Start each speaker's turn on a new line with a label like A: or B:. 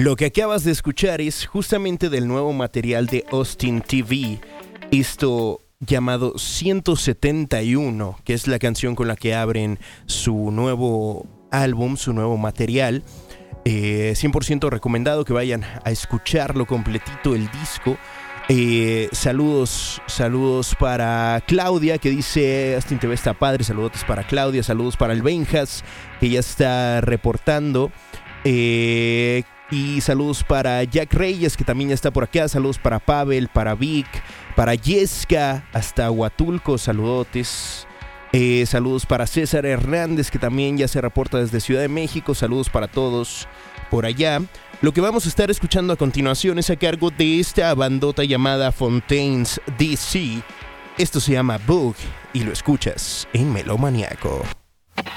A: Lo que acabas de escuchar es justamente del nuevo material de Austin TV, esto llamado 171, que es la canción con la que abren su nuevo álbum, su nuevo material. 100% recomendado que vayan a escucharlo completito, el disco. Saludos para Claudia, que dice Austin TV está padre. Saludos para Claudia, saludos para el Benjas, que ya está reportando. Y saludos para Jack Reyes, que también ya está por acá. Saludos para Pavel, para Vic, para Yesca, hasta Huatulco, saludotes. Saludos para César Hernández, que también ya se reporta desde Ciudad de México. Saludos para todos por allá. Lo que vamos a estar escuchando a continuación es a cargo de esta bandota llamada Fontaines DC. Esto se llama Bug y lo escuchas en Melomaniaco.